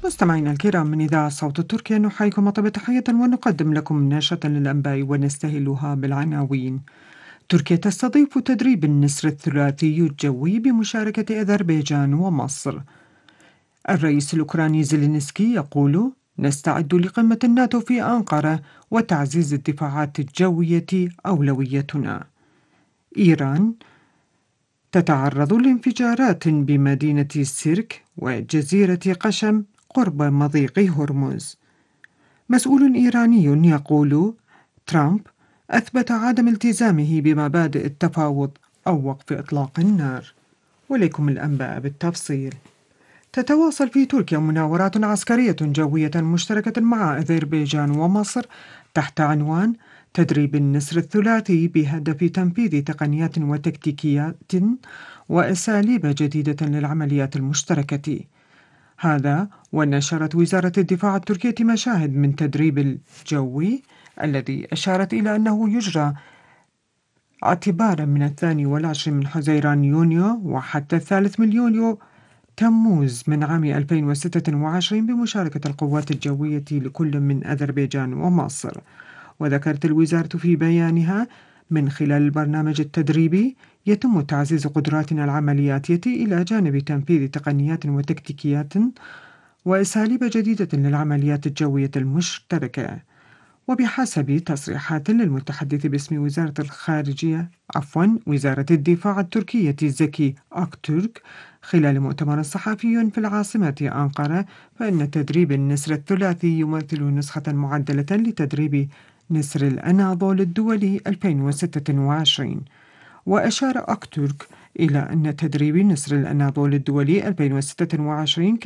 مستمعينا الكرام من إذاعة صوت التركية نحييكم طيب تحية ونقدم لكم نشرة للأنباء ونستهلها بالعناوين. تركيا تستضيف تدريب النسر الثلاثي الجوي بمشاركة أذربيجان ومصر. الرئيس الأوكراني زيلينسكي يقول: نستعد لقمة الناتو في أنقرة وتعزيز الدفاعات الجوية أولويتنا. إيران تتعرض لانفجارات بمدينة سيرك وجزيرة قشم قرب مضيق هرمز. مسؤول إيراني يقول: ترامب أثبت عدم التزامه بمبادئ التفاوض أو وقف إطلاق النار. وليكم الأنباء بالتفصيل. تتواصل في تركيا مناورات عسكرية جوية مشتركة مع أذربيجان ومصر تحت عنوان تدريب النسر الثلاثي بهدف تنفيذ تقنيات وتكتيكيات وأساليب جديدة للعمليات المشتركة. هذا ونشرت وزارة الدفاع التركية مشاهد من تدريب الجوي الذي أشارت إلى أنه يجرى اعتبارا من 22 من حزيران يونيو وحتى 3 من يوليو تموز من عام 2026 بمشاركة القوات الجوية لكل من أذربيجان ومصر. وذكرت الوزارة في بيانها: من خلال البرنامج التدريبي يتم تعزيز قدراتنا العملياتية إلى جانب تنفيذ تقنيات وتكتيكيات وأساليب جديدة للعمليات الجوية المشتركة. وبحسب تصريحات للمتحدث باسم وزارة الدفاع التركية زكي أكتürk خلال مؤتمر صحفي في العاصمة أنقرة، فإن تدريب النسر الثلاثي يمثل نسخة معدلة لتدريب نسر الأناضول الدولي 2026. وأشار أكتürk إلى أن تدريب نسر الأناضول الدولي 2026